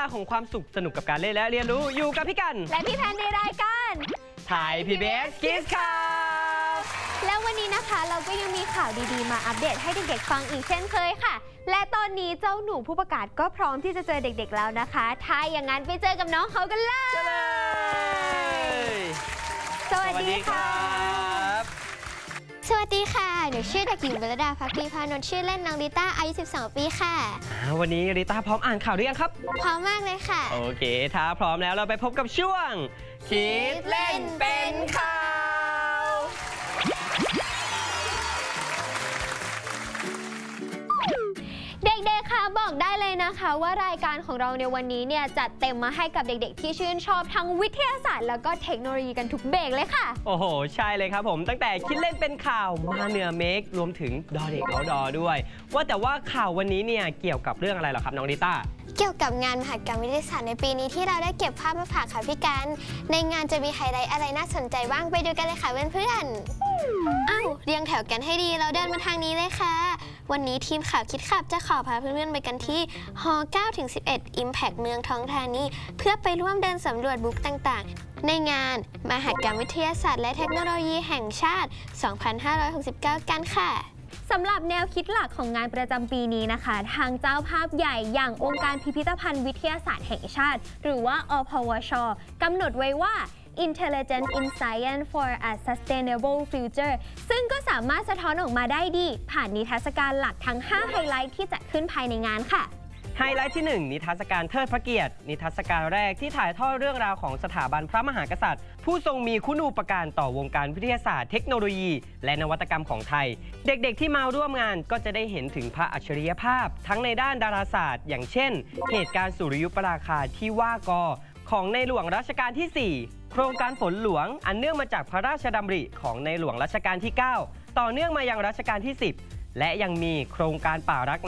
าของความสุขสนุกกับการเล่นและเรียนรู้อยู่กับพี่กันและพี่แพนในรายการไทย PBS Kids ครับแล้ววันนี้นะคะเราก็ยังมีข่าวดีๆมาอัปเดตให้เด็กๆฟังอีกเช่นเคยค่ะและตอนนี้เจ้าหนูผู้ประกาศก็พร้อมที่จะเจอเด็กๆแล้วนะคะถ้าอย่างนั้นไปเจอกับน้องเขากันเลยสวัสดีค่ะสวัสดีค่ะหนูชื่อเด็กหญิงวรดา ภักดีพานนท์ชื่อเล่นน้องริต้าอายุ 12 ปีค่ะวันนี้ริต้าพร้อมอ่านข่าวหรือยังครับพร้อมมากเลยค่ะโอเคถ้าพร้อมแล้วเราไปพบกับช่วงคิดเล่นเป็นข่าวเด็กๆค่ะบอกได้เลยนะคะว่ารายการของเราในวันนี้เนี่ยจัดเต็มมาให้กับเด็กๆที่ชื่นชอบทั้งวิทยาศาสตร์แล้วก็เทคโนโลยีกันทุกเบรกเลยค่ะโอ้โหใช่เลยครับผมตั้งแต่คิดเล่นเป็นข่าวมาเหนือเมฆรวมถึงดอเด็กเอาดอด้วยว่าแต่ว่าข่าววันนี้เนี่ยเกี่ยวกับเรื่องอะไรหรอครับน้องริต้าเกี่ยวกับงานมหกรรมวิทยาศาสตร์ในปีนี้ที่เราได้เก็บภาพมาฝากค่ะพี่กันในงานจะมีไฮไลท์อะไรน่าสนใจบ้างไปดูกันเลยค่ะเพื่อนๆอ้าวเรียงแถวกันให้ดีเราเดินมาทางนี้เลยค่ะวันนี้ทีมข่าวคิดขับจะขอพาเพื่อนๆไปกันที่ฮ9-11 Impact เมืองทองธานีเพื่อไปร่วมเดินสำรวจบุ๊กต่างๆในงานมหกรรมวิทยาศาสตร์และเทคโนโลยีแห่งชาติ 2569 กันค่ะสำหรับแนวคิดหลักของงานประจำปีนี้นะคะทางเจ้าภาพใหญ่อย่างองค์การพิพิธภัณฑ์วิทยาศาสตร์แห่งชาติหรือว่าอพวช.กำหนดไว้ว่า Intelligent in Science for a Sustainable Future ซึ่งก็สามารถสะท้อนออกมาได้ดีผ่านนิทรรศการหลักทั้ง5ไฮไลท์ที่จัดขึ้นภายในงานค่ะไฮไลท์ที่ 1 นิทรรศการเทิดพระเกียรตินิทรรศการแรกที่ถ่ายทอดเรื่องราวของสถาบันพระมหากษัตริย์ผู้ทรงมีคุณูปการต่อวงการวิทยาศาสตร์เทคโนโลยีและนวัตกรรมของไทยเด็กๆที่มาร่วมงานก็จะได้เห็นถึงพระอัจฉริยภาพทั้งในด้านดาราศาสตร์อย่างเช่นเหตุการณ์สุริยุปราคาที่ว่ากอของในหลวงรัชกาลที่ 4โครงการฝนหลวงอันเนื่องมาจากพระราชดำริของในหลวงรัชกาลที่ 9ต่อเนื่องมายังรัชกาลที่ 10และยังมีโครงการป่ารัก